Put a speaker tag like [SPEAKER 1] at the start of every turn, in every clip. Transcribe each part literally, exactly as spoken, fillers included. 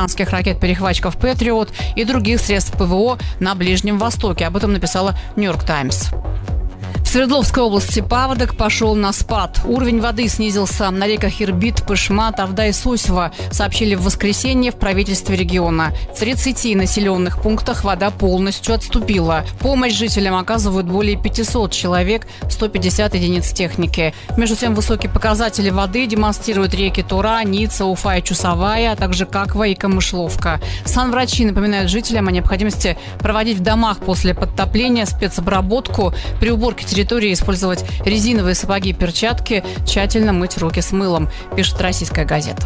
[SPEAKER 1] американских ракет-перехватчиков «Патриот» и других средств ПВО на Ближнем Востоке. Об этом написала «Нью-Йорк Таймс». В Свердловской области паводок пошел на спад. Уровень воды снизился на реках Ирбит, Пышма, Тавда и Сосьва, сообщили в воскресенье в правительстве региона. В тридцати населенных пунктах вода полностью отступила. Помощь жителям оказывают более пятисот человек, сто пятьдесят единиц техники. Между тем, высокие показатели воды демонстрируют реки Тура, Ница, Уфа и Чусовая, а также Каква и Камышловка. Санврачи напоминают жителям о необходимости проводить в домах после подтопления спецобработку, при уборке территории использовать резиновые сапоги и перчатки, тщательно мыть руки с мылом, пишет «Российская газета».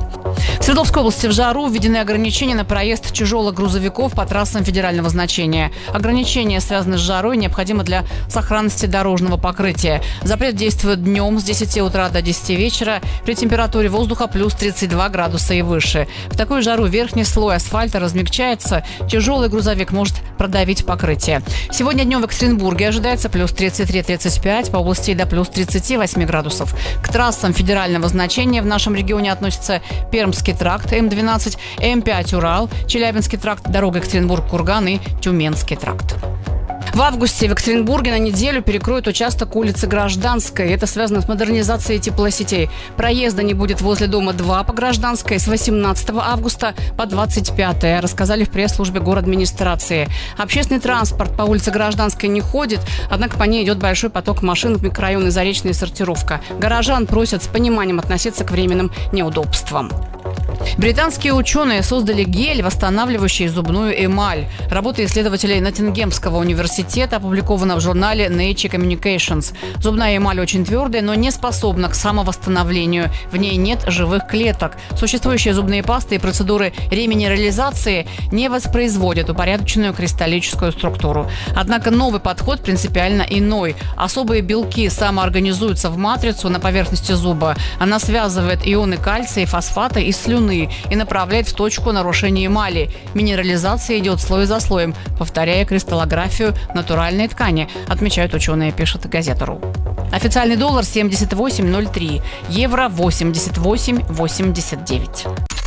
[SPEAKER 1] В Свердловской области в жару введены ограничения на проезд тяжелых грузовиков по трассам федерального значения. Ограничения связаны с жарой, необходимы для сохранности дорожного покрытия. Запрет действует днем с десяти утра до десяти вечера при температуре воздуха плюс тридцать два градуса и выше. В такую жару верхний слой асфальта размягчается, тяжелый грузовик может продавить покрытие. Сегодня днем в Екатеринбурге ожидается плюс тридцать три - тридцать пять, по области до плюс тридцати восьми градусов. К трассам федерального значения в нашем регионе относятся Пермский тракт М двенадцать, М пять Урал, Челябинский тракт, дорога Екатеринбург-Курган и Тюменский тракт. В августе в Екатеринбурге на неделю перекроют участок улицы Гражданской. Это связано с модернизацией теплосетей. Проезда не будет возле дома два по Гражданской с восемнадцатого августа по двадцать пятое, рассказали в пресс-службе городадминистрации. Общественный транспорт по улице Гражданской не ходит, однако по ней идет большой поток машин в микрорайоны Заречная и Сортировка. Горожан просят с пониманием относиться к временным неудобствам. Британские ученые создали гель, восстанавливающий зубную эмаль. Работа исследователей Ноттингемского университета опубликована в журнале Nature Communications. Зубная эмаль очень твердая, но не способна к самовосстановлению. В ней нет живых клеток. Существующие зубные пасты и процедуры реминерализации не воспроизводят упорядоченную кристаллическую структуру. Однако новый подход принципиально иной. Особые белки самоорганизуются в матрицу на поверхности зуба. Она связывает ионы кальция и фосфата из слюны и направляет в точку нарушения эмали. Минерализация идет слой за слоем, повторяя кристаллографию натуральной ткани, отмечают ученые, пишет газета.ру. Официальный доллар семьдесят восемь ноль три, евро восемьдесят восемь восемьдесят девять.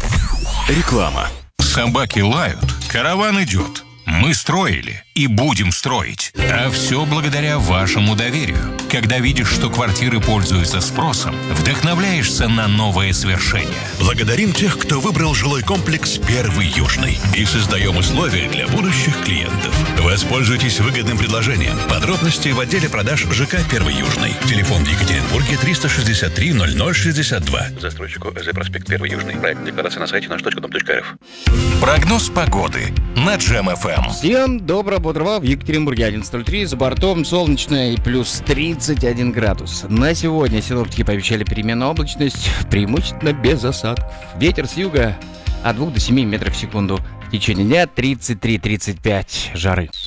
[SPEAKER 2] Реклама. Собаки лают, караван идет. Мы строили и будем строить. А все благодаря вашему доверию. Когда видишь, что квартиры пользуются спросом, вдохновляешься на новые свершения.
[SPEAKER 3] Благодарим тех, кто выбрал жилой комплекс «Первый Южный». И создаем условия для будущих клиентов. Воспользуйтесь выгодным предложением. Подробности в отделе продаж ЖК «Первый Южный». Телефон в Екатеринбурге триста шестьдесят три ноль ноль шестьдесят два. Застройщику ЭЗ «Проспект Первый Южный». Проект декларация на сайте наш точка дом точка рф.
[SPEAKER 2] Прогноз погоды на Джем эф эм.
[SPEAKER 4] Всем доброго бодрого. В Екатеринбурге одиннадцать ноль три, за бортом солнечно и плюс тридцать один градус. На сегодня синоптики пообещали переменную облачность, преимущественно без осадков. Ветер с юга от двух до семи метров в секунду. В течение дня тридцать три - тридцать пять жары.